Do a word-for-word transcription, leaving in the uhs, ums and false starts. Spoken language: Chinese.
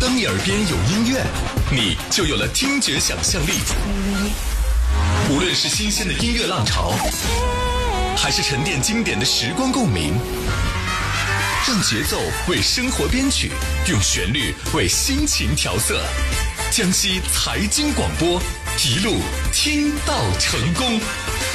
当你耳边有音乐，你就有了听觉想象力。无论是新鲜的音乐浪潮，还是沉淀经典的时光共鸣，让节奏为生活编曲，用旋律为心情调色。江西财经广播，一路听到成功。